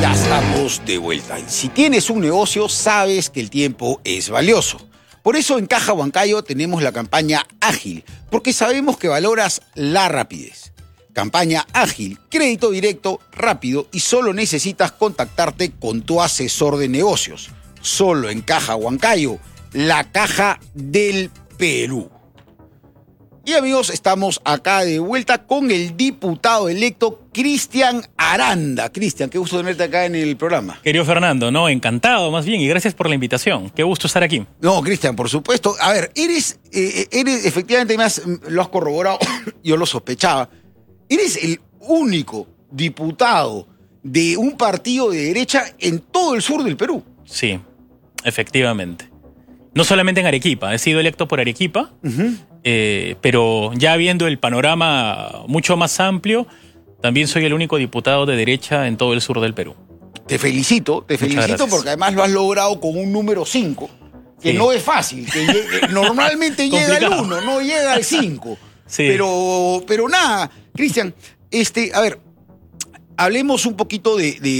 Ya estamos de vuelta. Si tienes un negocio, sabes que el tiempo es valioso. Por eso en Caja Huancayo tenemos la campaña Ágil, porque sabemos que valoras la rapidez. Campaña Ágil, crédito directo, rápido y solo necesitas contactarte con tu asesor de negocios. Solo en Caja Huancayo, la caja del Perú. Y amigos, estamos acá de vuelta con el diputado electo Cristian Aranda. Cristian, qué gusto tenerte acá en el programa. Querido Fernando, no, encantado más bien y gracias por la invitación. Qué gusto estar aquí. No, Cristian, por supuesto. A ver, eres efectivamente, lo has corroborado, yo lo sospechaba, eres el único diputado de un partido de derecha en todo el sur del Perú. Sí, efectivamente. No solamente en Arequipa, he sido electo por Arequipa, pero ya viendo el panorama mucho más amplio, también soy el único diputado de derecha en todo el sur del Perú. Te felicito porque además lo has logrado con un número 5, que sí. No es fácil, que normalmente llega al 1, no llega al 5. Sí. Pero nada, Cristian, a ver, hablemos un poquito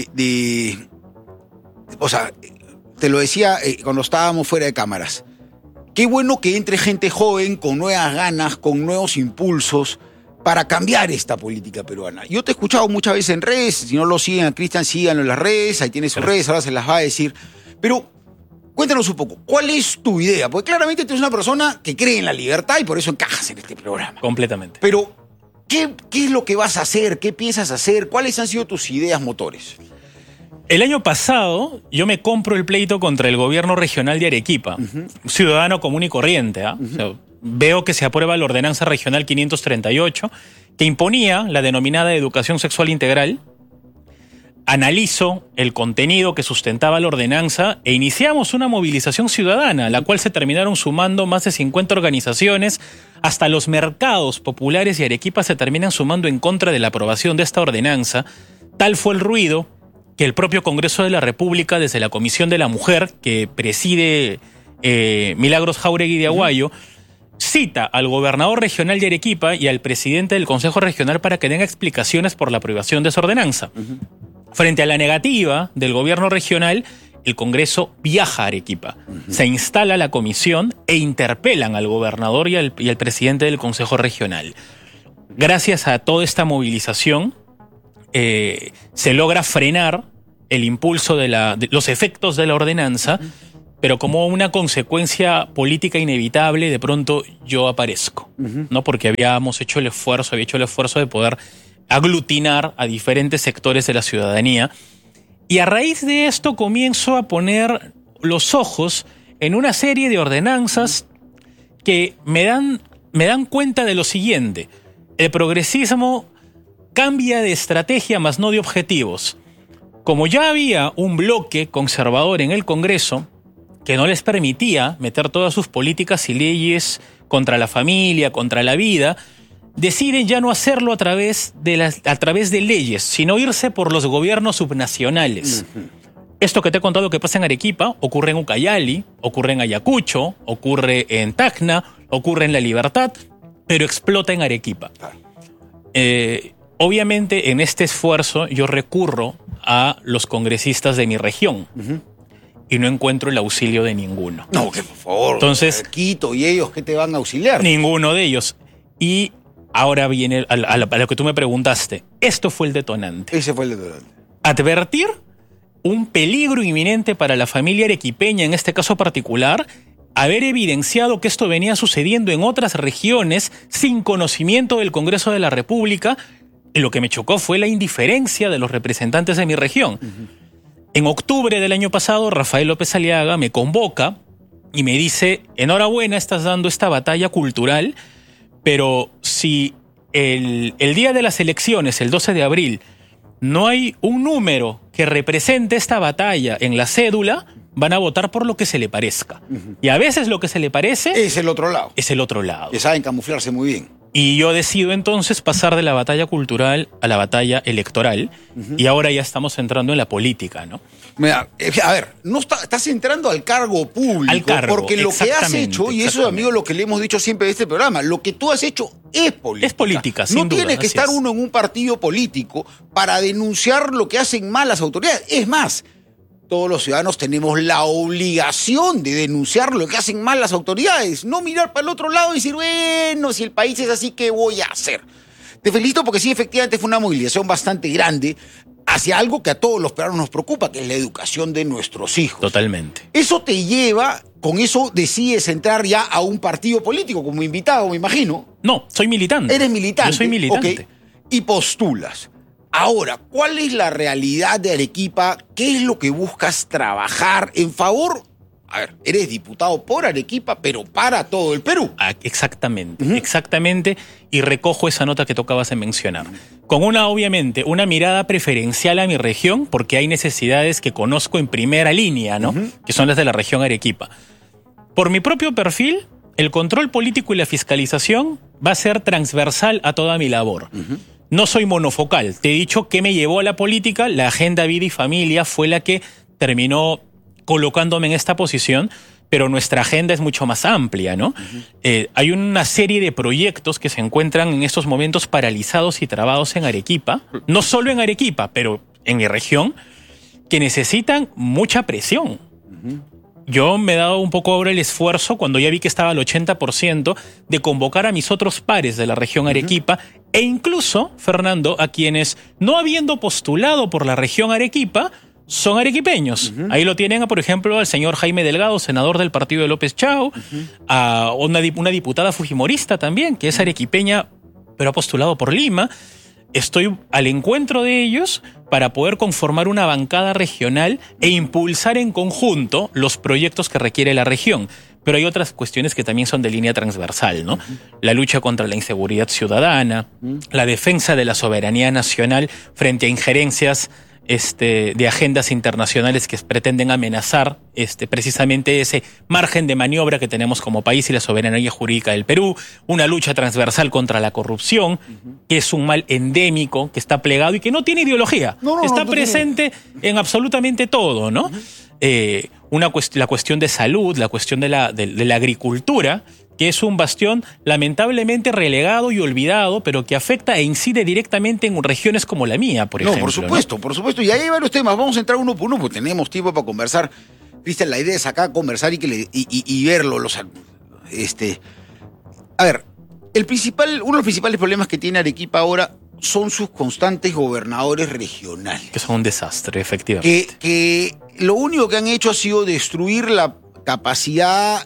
o sea, te lo decía cuando estábamos fuera de cámaras. Qué bueno que entre gente joven, con nuevas ganas, con nuevos impulsos, para cambiar esta política peruana. Yo te he escuchado muchas veces en redes, si no lo siguen a Cristian, síganlo en las redes, ahí tiene sus redes, ahora se las va a decir. Pero cuéntanos un poco, ¿cuál es tu idea? Porque claramente tú eres una persona que cree en la libertad y por eso encajas en este programa. Completamente. Pero, ¿qué es lo que vas a hacer? ¿Qué piensas hacer? ¿Cuáles han sido tus ideas motores? El año pasado yo me compro el pleito contra el gobierno regional de Arequipa, un ciudadano común y corriente. O sea, veo que se aprueba la ordenanza regional 538, que imponía la denominada educación sexual integral. Analizo el contenido que sustentaba la ordenanza e iniciamos una movilización ciudadana, a la cual se terminaron sumando más de 50 organizaciones. Hasta los mercados populares de Arequipa se terminan sumando en contra de la aprobación de esta ordenanza. Tal fue el ruido que el propio Congreso de la República, desde la Comisión de la Mujer, que preside Milagros Jáuregui de Aguayo, cita al gobernador regional de Arequipa y al presidente del Consejo Regional para que den explicaciones por la aprobación de esa ordenanza. Frente a la negativa del gobierno regional, el Congreso viaja a Arequipa. Se instala la comisión e interpelan al gobernador y al presidente del Consejo Regional. Gracias a toda esta movilización, se logra frenar el impulso de los efectos de la ordenanza, pero como una consecuencia política inevitable, de pronto yo aparezco, ¿no? Porque había hecho el esfuerzo de poder aglutinar a diferentes sectores de la ciudadanía. Y a raíz de esto comienzo a poner los ojos en una serie de ordenanzas que me dan cuenta de lo siguiente: el progresismo cambia de estrategia, más no de objetivos. Como ya había un bloque conservador en el Congreso que no les permitía meter todas sus políticas y leyes contra la familia, contra la vida, deciden ya no hacerlo a través de leyes, sino irse por los gobiernos subnacionales. Esto que te he contado que pasa en Arequipa ocurre en Ucayali, ocurre en Ayacucho, ocurre en Tacna, ocurre en La Libertad, pero explota en Arequipa. Obviamente, en este esfuerzo yo recurro a los congresistas de mi región y no encuentro el auxilio de ninguno. No, que por favor. Entonces, Quito y ellos, ¿qué te van a auxiliar? Ninguno de ellos. Y ahora viene a lo que tú me preguntaste. Esto fue el detonante. Ese fue el detonante. Advertir un peligro inminente para la familia arequipeña, en este caso particular, haber evidenciado que esto venía sucediendo en otras regiones sin conocimiento del Congreso de la República. Y lo que me chocó fue la indiferencia de los representantes de mi región. En octubre del año pasado, Rafael López Aliaga me convoca y me dice: enhorabuena, estás dando esta batalla cultural, pero si el día de las elecciones, el 12 de abril, no hay un número que represente esta batalla en la cédula, van a votar por lo que se le parezca. Y a veces lo que se le parece es el otro lado. Es el otro lado. Que saben camuflarse muy bien. Y yo decido entonces pasar de la batalla cultural a la batalla electoral. Y ahora ya estamos entrando en la política, ¿no? Mira, a ver, no estás entrando al cargo público. Al cargo, porque lo que has hecho, y eso, amigo, lo que le hemos dicho siempre de este programa, lo que tú has hecho es política. Es política, sin duda. No tiene que estar uno en un partido político para denunciar lo que hacen mal las autoridades. Es más, todos los ciudadanos tenemos la obligación de denunciar lo que hacen mal las autoridades, no mirar para el otro lado y decir, bueno, si el país es así, ¿qué voy a hacer? Te felicito porque sí, efectivamente fue una movilización bastante grande hacia algo que a todos los peruanos nos preocupa, que es la educación de nuestros hijos. Totalmente. Eso te lleva, con eso decides entrar ya a un partido político como invitado, me imagino. No, soy militante. Eres militante. Yo soy militante. Okay. Y postulas. Ahora, ¿cuál es la realidad de Arequipa? ¿Qué es lo que buscas trabajar en favor? A ver, eres diputado por Arequipa, pero para todo el Perú. Exactamente, exactamente. Y recojo esa nota que tocabas de mencionar. Con obviamente, una mirada preferencial a mi región, porque hay necesidades que conozco en primera línea, ¿no? Que son las de la región Arequipa. Por mi propio perfil, el control político y la fiscalización va a ser transversal a toda mi labor. No soy monofocal. Te he dicho que me llevó a la política. La agenda Vida y Familia fue la que terminó colocándome en esta posición, pero nuestra agenda es mucho más amplia, ¿no? Hay una serie de proyectos que se encuentran en estos momentos paralizados y trabados en Arequipa, no solo en Arequipa, pero en mi región, que necesitan mucha presión. Yo me he dado un poco ahora el esfuerzo, cuando ya vi que estaba al 80%, de convocar a mis otros pares de la región Arequipa, e incluso, Fernando, a quienes, no habiendo postulado por la región Arequipa, son arequipeños. Ahí lo tienen, por ejemplo, al señor Jaime Delgado, senador del partido de López Chau, a una diputada fujimorista también, que es arequipeña, pero ha postulado por Lima. Estoy al encuentro de ellos para poder conformar una bancada regional e impulsar en conjunto los proyectos que requiere la región. Pero hay otras cuestiones que también son de línea transversal, ¿no? La lucha contra la inseguridad ciudadana, la defensa de la soberanía nacional frente a injerencias de agendas internacionales que pretenden amenazar precisamente ese margen de maniobra que tenemos como país y la soberanía jurídica del Perú, una lucha transversal contra la corrupción, que es un mal endémico, que está plegado y que no tiene ideología, está presente en absolutamente todo, ¿no? La cuestión de salud, la cuestión de la agricultura, que es un bastión lamentablemente relegado y olvidado, pero que afecta e incide directamente en regiones como la mía, por ejemplo. No, por supuesto. Y ahí hay varios temas. Vamos a entrar uno por uno, porque tenemos tiempo para conversar. Cristian, la idea es acá conversar y verlo. A ver, uno de los principales problemas que tiene Arequipa ahora son sus constantes gobernadores regionales. Que son un desastre, efectivamente. Que lo único que han hecho ha sido destruir la capacidad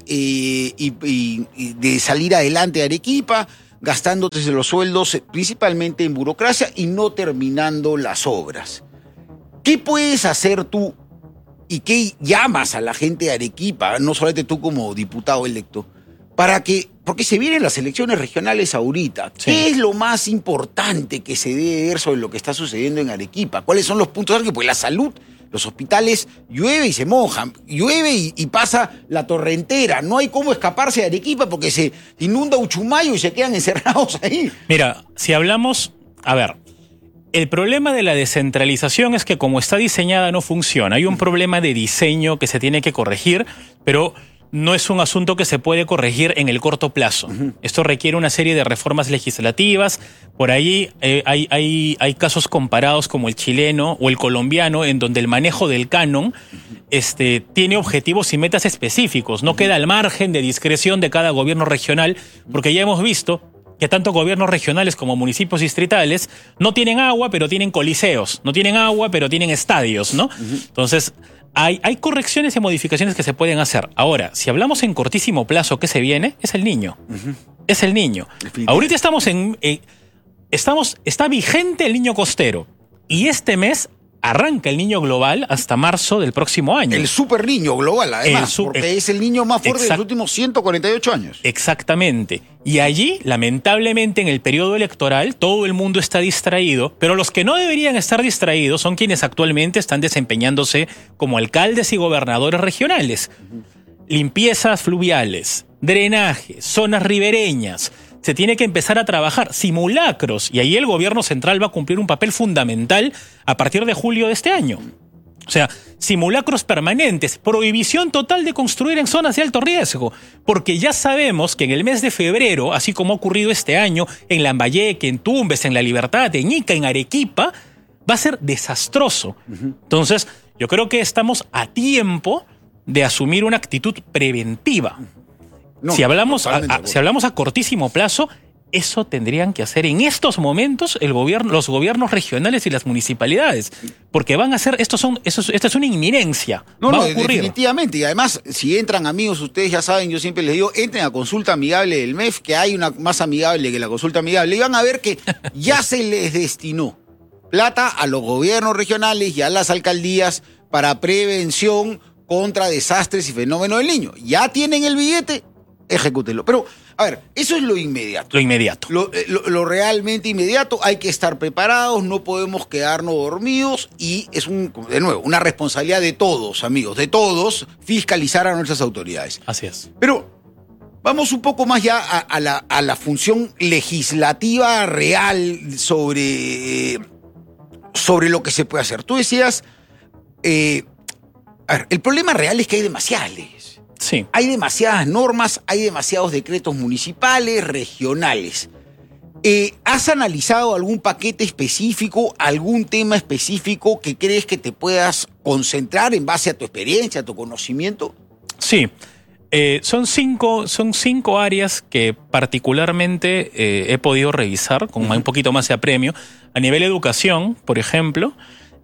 de salir adelante de Arequipa, gastándose los sueldos principalmente en burocracia y no terminando las obras. ¿Qué puedes hacer tú y qué llamas a la gente de Arequipa, no solamente tú como diputado electo, porque se vienen las elecciones regionales ahorita? Sí. ¿Qué es lo más importante que se debe ver sobre lo que está sucediendo en Arequipa? ¿Cuáles son los puntos altos? Pues la salud. Los hospitales llueve y se mojan, llueve y pasa la torrentera. No hay cómo escaparse de Arequipa porque se inunda Uchumayo y se quedan encerrados ahí. Mira, si hablamos... A ver, el problema de la descentralización es que como está diseñada no funciona. Hay un problema de diseño que se tiene que corregir, pero no es un asunto que se puede corregir en el corto plazo. Esto requiere una serie de reformas legislativas. Por ahí hay casos comparados como el chileno o el colombiano, en donde el manejo del canon tiene objetivos y metas específicos. No queda al margen de discreción de cada gobierno regional, porque ya hemos visto que tanto gobiernos regionales como municipios distritales no tienen agua, pero tienen coliseos. No tienen agua, pero tienen estadios, ¿no? Entonces, hay correcciones y modificaciones que se pueden hacer. Ahora, si hablamos en cortísimo plazo, ¿qué se viene? Es el niño. Es el niño. Ahorita está vigente el niño costero. Y este mes arranca el niño global hasta marzo del próximo año. El super niño global, además, porque es el niño más fuerte de los últimos 148 años. Exactamente. Y allí, lamentablemente, en el periodo electoral, todo el mundo está distraído, pero los que no deberían estar distraídos son quienes actualmente están desempeñándose como alcaldes y gobernadores regionales. Limpiezas fluviales, drenaje, zonas ribereñas, se tiene que empezar a trabajar simulacros, y ahí el gobierno central va a cumplir un papel fundamental a partir de julio de este año. O sea, simulacros permanentes, prohibición total de construir en zonas de alto riesgo, porque ya sabemos que en el mes de febrero, así como ha ocurrido este año, en Lambayeque, en Tumbes, en La Libertad, en Ica, en Arequipa, va a ser desastroso. Entonces, yo creo que estamos a tiempo de asumir una actitud preventiva. No, si hablamos a cortísimo plazo, eso tendrían que hacer en estos momentos los gobiernos regionales y las municipalidades, porque van a hacer, esta es una inminencia. No, va a ocurrir. Definitivamente. Y además, si entran, amigos, ustedes ya saben, yo siempre les digo, entren a consulta amigable del MEF, que hay una más amigable que la consulta amigable, y van a ver que ya se les destinó plata a los gobiernos regionales y a las alcaldías para prevención contra desastres y fenómenos del Niño. Ya tienen el billete, ejecútenlo. Pero, a ver, eso es lo inmediato. Lo inmediato. Lo realmente inmediato, hay que estar preparados, no podemos quedarnos dormidos y es, de nuevo, una responsabilidad de todos, amigos, de todos, fiscalizar a nuestras autoridades. Así es. Pero vamos un poco más ya a la función legislativa real sobre lo que se puede hacer. Tú decías, a ver, el problema real es que hay demasiadas leyes. Sí. Hay demasiadas normas, hay demasiados decretos municipales, regionales. ¿Has analizado algún paquete específico, algún tema específico que crees que te puedas concentrar en base a tu experiencia, a tu conocimiento? Sí. Son cinco áreas que particularmente he podido revisar con un poquito más de apremio. A nivel educación, por ejemplo,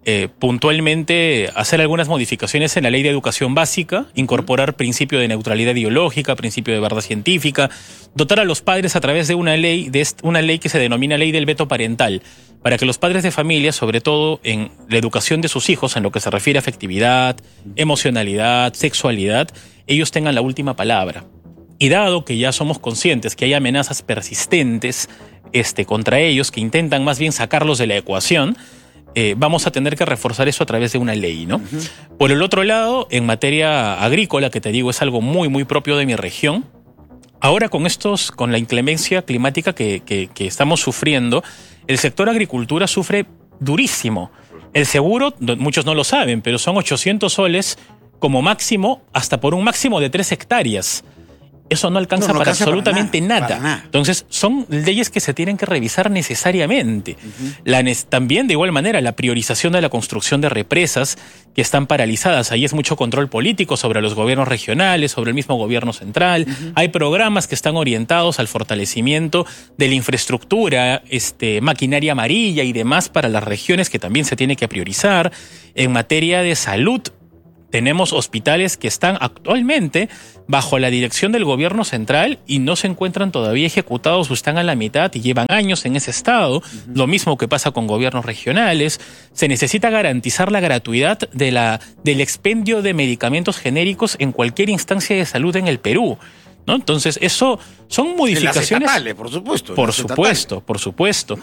puntualmente hacer algunas modificaciones en la ley de educación básica, incorporar principio de neutralidad ideológica, principio de verdad científica, dotar a los padres a través de una ley que se denomina ley del veto parental, para que los padres de familia, sobre todo en la educación de sus hijos, en lo que se refiere a afectividad, emocionalidad, sexualidad, ellos tengan la última palabra. Y dado que ya somos conscientes que hay amenazas persistentes contra ellos, que intentan más bien sacarlos de la ecuación, vamos a tener que reforzar eso a través de una ley, ¿no? Por el otro lado, en materia agrícola, que te digo es algo muy, muy propio de mi región, ahora con la inclemencia climática que estamos sufriendo, el sector agricultura sufre durísimo. El seguro, muchos no lo saben, pero son 800 soles como máximo, hasta por un máximo de 3 hectáreas. Eso no alcanza para absolutamente nada. Entonces, son leyes que se tienen que revisar necesariamente. También, de igual manera, la priorización de la construcción de represas que están paralizadas. Ahí es mucho control político sobre los gobiernos regionales, sobre el mismo gobierno central. Hay programas que están orientados al fortalecimiento de la infraestructura, maquinaria amarilla y demás para las regiones que también se tiene que priorizar. En materia de salud, tenemos hospitales que están actualmente bajo la dirección del gobierno central y no se encuentran todavía ejecutados o están a la mitad y llevan años en ese estado. Lo mismo que pasa con gobiernos regionales. Se necesita garantizar la gratuidad del expendio de medicamentos genéricos en cualquier instancia de salud en el Perú, ¿no? Entonces, eso son modificaciones. En las estatales, por supuesto. Por supuesto.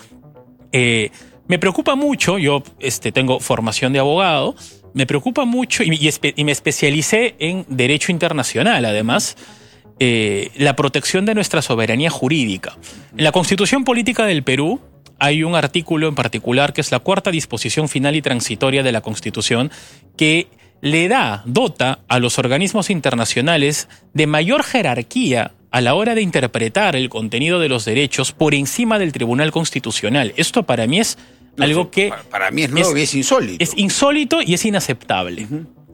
Me preocupa mucho, yo tengo formación de abogado, me preocupa mucho y me especialicé en Derecho Internacional, además, la protección de nuestra soberanía jurídica. En la Constitución Política del Perú hay un artículo en particular que es la 4ª disposición final y transitoria de la Constitución que dota a los organismos internacionales de mayor jerarquía a la hora de interpretar el contenido de los derechos por encima del Tribunal Constitucional. Esto para mí es algo que... Para mí es nuevo y es insólito. Es insólito y es inaceptable.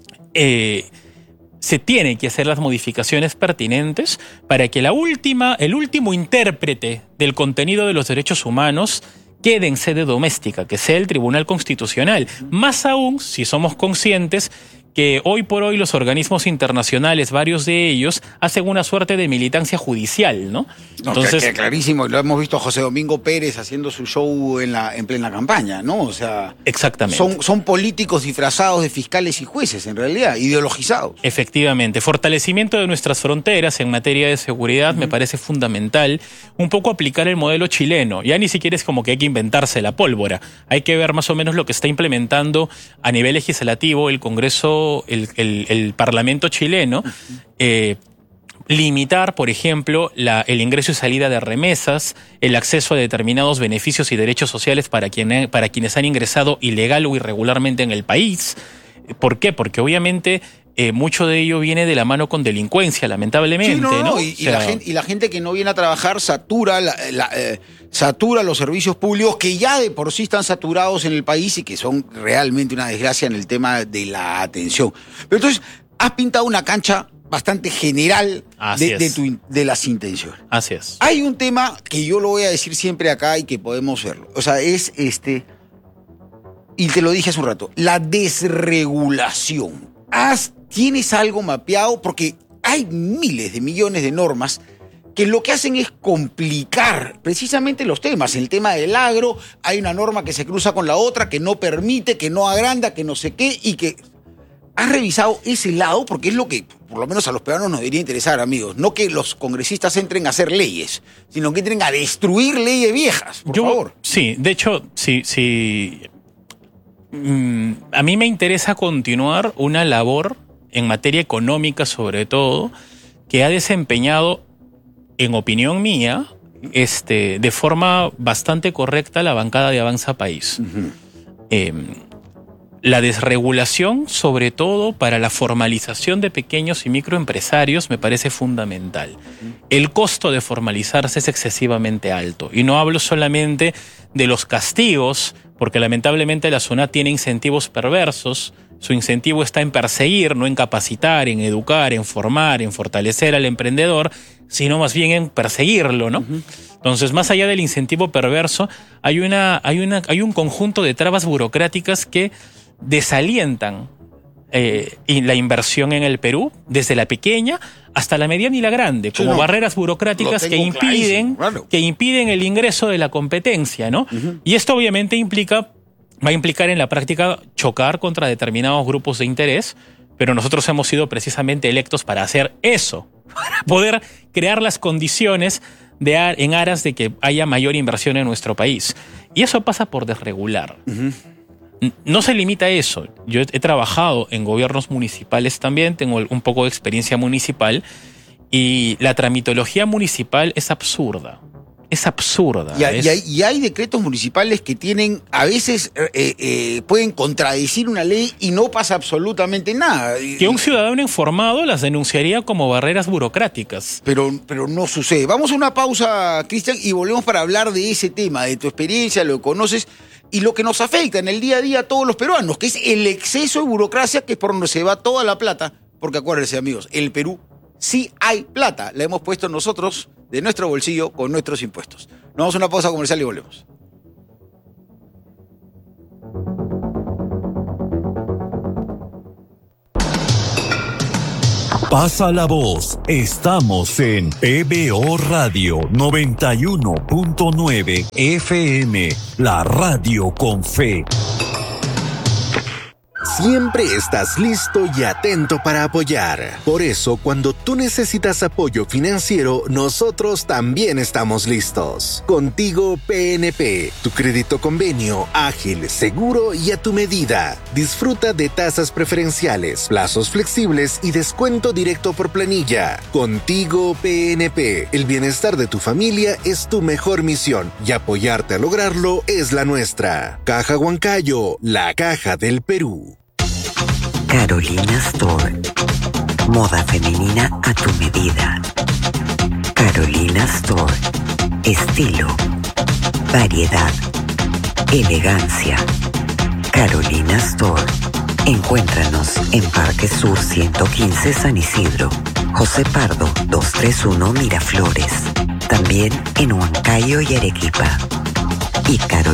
Se tienen que hacer las modificaciones pertinentes para que el último intérprete del contenido de los derechos humanos quede en sede doméstica, que sea el Tribunal Constitucional. Más aún si somos conscientes que hoy por hoy los organismos internacionales, varios de ellos, hacen una suerte de militancia judicial, ¿no? Entonces, que clarísimo, lo hemos visto a José Domingo Pérez haciendo su show en plena campaña, ¿no? O sea, exactamente. Son políticos disfrazados de fiscales y jueces, en realidad, ideologizados. Efectivamente. Fortalecimiento de nuestras fronteras en materia de seguridad me parece fundamental. Un poco aplicar el modelo chileno. Ya ni siquiera es como que hay que inventarse la pólvora. Hay que ver más o menos lo que está implementando a nivel legislativo el Congreso, el Parlamento chileno, limitar, por ejemplo, el ingreso y salida de remesas, el acceso a determinados beneficios y derechos sociales para quienes han ingresado ilegal o irregularmente en el país. ¿Por qué? Porque obviamente mucho de ello viene de la mano con delincuencia, lamentablemente. Sí, ¿no? Y la gente que no viene a trabajar satura los servicios públicos que ya de por sí están saturados en el país y que son realmente una desgracia en el tema de la atención. Pero entonces, has pintado una cancha bastante general de las intenciones. Así es. Hay un tema que yo lo voy a decir siempre acá y que podemos verlo. O sea, es y te lo dije hace un rato, la desregulación. ¿Tienes algo mapeado? Porque hay miles de millones de normas que lo que hacen es complicar precisamente los temas. En el tema del agro hay una norma que se cruza con la otra, que no permite, que no agranda, que no sé qué, y que... ¿Has revisado ese lado? Porque es lo que, por lo menos a los peruanos nos debería interesar, amigos. No que los congresistas entren a hacer leyes, sino que entren a destruir leyes viejas, por favor. Sí, de hecho, sí. A mí me interesa continuar una labor en materia económica, sobre todo, que ha desempeñado, en opinión mía, de forma bastante correcta la bancada de Avanza País. La desregulación, sobre todo para la formalización de pequeños y microempresarios, me parece fundamental. El costo de formalizarse es excesivamente alto. Y no hablo solamente de los castigos, porque lamentablemente la SUNAT tiene incentivos perversos. Su incentivo está en perseguir, no en capacitar, en educar, en formar, en fortalecer al emprendedor, sino más bien en perseguirlo, ¿no? Entonces, más allá del incentivo perverso, hay un conjunto de trabas burocráticas que desalientan la inversión en el Perú, desde la pequeña hasta la mediana y la grande, como barreras burocráticas que impiden el ingreso de la competencia, ¿no? Y esto obviamente va a implicar en la práctica chocar contra determinados grupos de interés, pero nosotros hemos sido precisamente electos para hacer eso, para poder crear las condiciones en aras de que haya mayor inversión en nuestro país. Y eso pasa por desregular. No se limita a eso. Yo he trabajado en gobiernos municipales también, tengo un poco de experiencia municipal, y la tramitología municipal es absurda. Es absurda. Y hay decretos municipales que tienen, a veces pueden contradecir una ley y no pasa absolutamente nada. Que un ciudadano informado las denunciaría como barreras burocráticas. Pero no sucede. Vamos a una pausa, Cristian, y volvemos para hablar de ese tema, de tu experiencia, lo que conoces y lo que nos afecta en el día a día a todos los peruanos, que es el exceso de burocracia, que es por donde se va toda la plata. Porque acuérdense, amigos, el Perú sí hay plata. La hemos puesto nosotros de nuestro bolsillo con nuestros impuestos. Nos vamos a una pausa comercial y volvemos. Pasa la voz. Estamos en PBO Radio 91.9 FM, la radio con fe. Siempre estás listo y atento para apoyar. Por eso, cuando tú necesitas apoyo financiero, nosotros también estamos listos. Contigo PNP, tu crédito convenio, ágil, seguro y a tu medida. Disfruta de tasas preferenciales, plazos flexibles y descuento directo por planilla. Contigo PNP, el bienestar de tu familia es tu mejor misión y apoyarte a lograrlo es la nuestra. Caja Huancayo, la caja del Perú. Carolina Store. Moda femenina a tu medida. Carolina Store. Estilo, variedad, elegancia. Carolina Store. Encuéntranos en Parque Sur 115 San Isidro, José Pardo 231 Miraflores. También en Huancayo y Arequipa. Y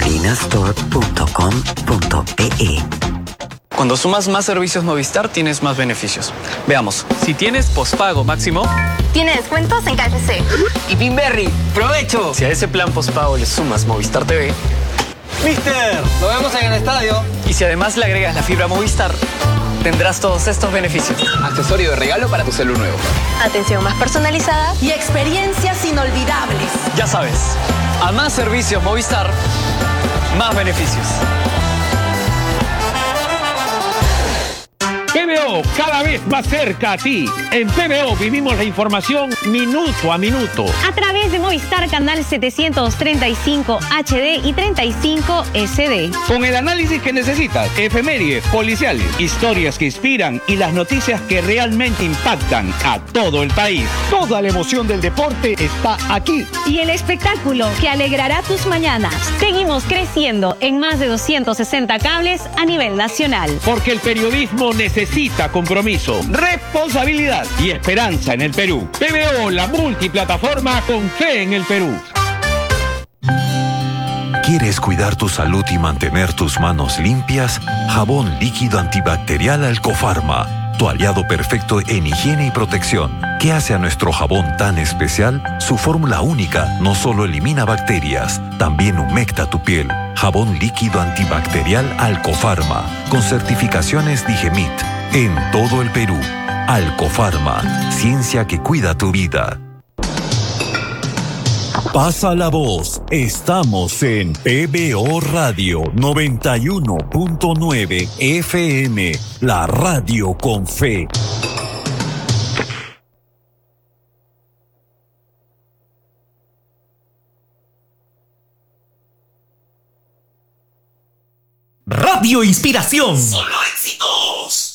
carolinastore.com.pe. Cuando sumas más servicios Movistar, tienes más beneficios. Veamos, si tienes pospago máximo... Tiene descuentos en KFC. Y Pinberry, ¡provecho! Si a ese plan pospago le sumas Movistar TV... ¡Mister! ¡Nos vemos en el estadio! Y si además le agregas la fibra Movistar, tendrás todos estos beneficios. Accesorio de regalo para tu celu nuevo. Atención más personalizada y experiencias inolvidables. Ya sabes, a más servicios Movistar, más beneficios. PBO PBO, cada vez más cerca a ti. En PBO vivimos la información minuto a minuto. A través de Movistar Canal 735 HD y 35 SD. Con el análisis que necesitas, efemérides, policiales, historias que inspiran y las noticias que realmente impactan a todo el país. Toda la emoción del deporte está aquí. Y el espectáculo que alegrará tus mañanas. Seguimos creciendo en más de 260 cables a nivel nacional. Porque el periodismo necesita compromiso, responsabilidad y esperanza en el Perú. PBO, la multiplataforma con fe en el Perú. ¿Quieres cuidar tu salud y mantener tus manos limpias? Jabón líquido antibacterial Alcofarma, tu aliado perfecto en higiene y protección. ¿Qué hace a nuestro jabón tan especial? Su fórmula única no solo elimina bacterias, también humecta tu piel. Jabón líquido antibacterial Alcofarma, con certificaciones Digemit, en todo el Perú. Alcofarma, ciencia que cuida tu vida. Pasa la voz, estamos en PBO Radio 91.9 FM, la radio con fe. Radio Inspiración. Solo éxitos.